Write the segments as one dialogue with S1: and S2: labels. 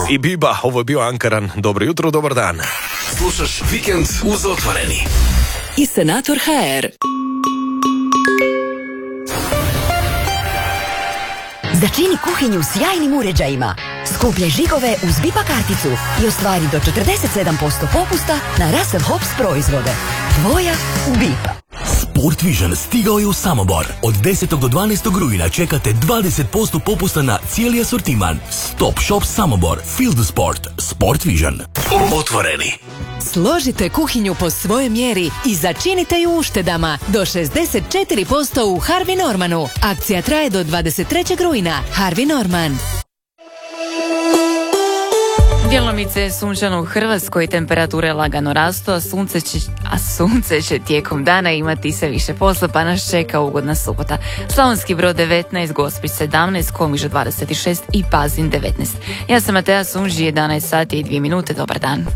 S1: I Biba, ovo je bio Ankaran. Dobro jutro, dobar dan.
S2: Slušaš Vikend uz Otvoreni.
S3: I Senator HR.
S4: Začini kuhinju sjajnim uređajima. Skupljaj žigove uz Bipa karticu i ostvari do 47% popusta na Russell Hobbs proizvode. Tvoja Bipa.
S5: Sport Vision stigao je u Samobor. Od 10. do 12. rujna čekate 20% popusta na cijeli asortiman. Stop Shop Samobor. Feel the sport. Sport Vision.
S2: Otvoreni.
S3: Složite kuhinju po svojoj mjeri i začinite ju uštedama do 64% u Harvey Normanu. Akcija traje do 23. rujna. Harvey Norman.
S6: Djelomice sunčano u Hrvatskoj, temperature lagano rastu, a sunce će tijekom dana imati sve više posla, pa nas čeka ugodna subota. Slavonski Brod 19, Gospić 17, Komiža 26 i Pazin 19. Ja sam Matea Sunži, 11 sati i 2 minute, dobar dan.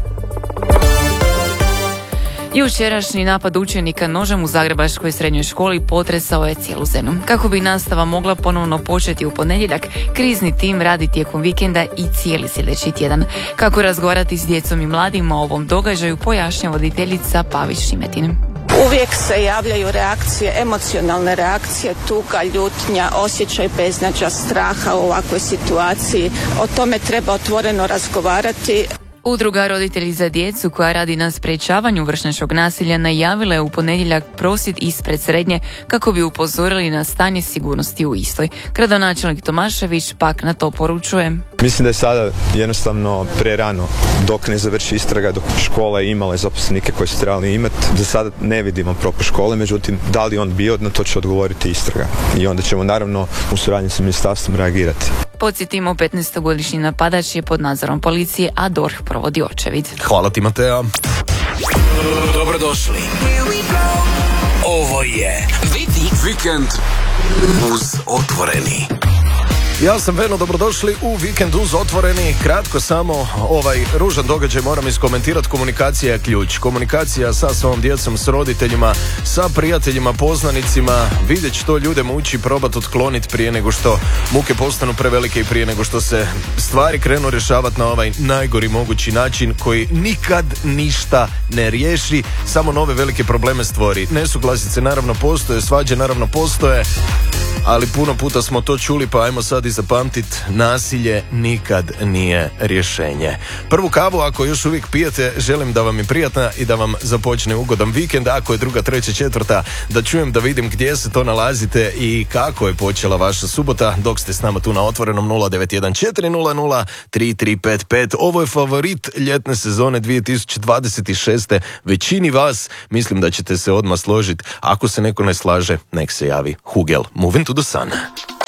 S6: Jučerašnji napad učenika nožem u Zagrebačkoj srednjoj školi potresao je cijelu zemlju. Kako bi nastava mogla ponovno početi u ponedjeljak, krizni tim radi tijekom vikenda i cijeli sljedeći tjedan. Kako razgovarati s djecom i mladima o ovom događaju, pojašnja voditeljica Pavić Šimetin.
S7: Uvijek se javljaju reakcije, emocionalne reakcije, tuga, ljutnja, osjećaj beznađa, straha u ovakvoj situaciji. O tome treba otvoreno razgovarati.
S6: Udruga Roditelji za djecu koja radi na sprečavanju vršnjačkog nasilja najavila je u ponedjeljak prosvjed ispred srednje kako bi upozorili na stanje sigurnosti u istoj. Gradonačelnik Tomašević pak na to poručuje.
S8: Mislim da je sada jednostavno prerano dok ne završi istraga, dok škola je imala zaposlenike koji su trebali imati. Za sada ne vidimo propust škole, međutim da li on bio, na to će odgovoriti istraga. I onda ćemo naravno u suradnji sa ministarstvom reagirati.
S6: Podsjetimo, 15-godišnji napadač je pod nadzorom policije, a DORH provodi očevid.
S1: Hvala ti, Matea.
S2: Dobrodošli. Ovo je Vikend uz Otvoreni.
S1: Ja sam Veno, dobrodošli u Vikend uz Otvoreni. Kratko samo ovaj ružan događaj moram iskomentirati. Komunikacija je ključ. Komunikacija sa svojom djecom, s roditeljima, sa prijateljima, poznanicima. Vidjeti što ljude muči, probati otkloniti prije nego što muke postanu prevelike i prije nego što se stvari krenu rješavati na ovaj najgori mogući način koji nikad ništa ne riješi, samo nove velike probleme stvori. Nesuglasice naravno postoje, svađe naravno postoje, ali puno puta smo to čuli, pa ajmo sad i zapamtiti, nasilje nikad nije rješenje. Prvu kavu, ako još uvijek pijete, želim da vam je prijatna i da vam započne ugodan vikend. Ako je druga, treća, četvrta, da čujem, da vidim gdje se to nalazite i kako je počela vaša subota, dok ste s nama tu na Otvorenom. 0914003355. Ovo je favorit ljetne sezone 2026. Većini vas, mislim da ćete se odmah složiti. Ako se neko ne slaže, nek se javi. Hugel, Moving to the Sun.